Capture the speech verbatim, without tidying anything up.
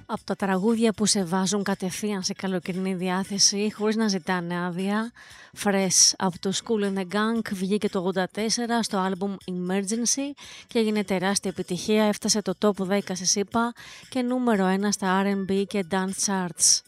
Από τα τραγούδια που σε βάζουν κατευθείαν σε καλοκαιρινή διάθεση χωρίς να ζητάνε άδεια. Fresh από το School and the Gang βγήκε το ογδόντα τέσσερα στο άλμπουμ Emergency και έγινε τεράστια επιτυχία, έφτασε το top δέκα σε ΣΥΠΑ και νούμερο ένα στα αρ εντ μπι και dance charts.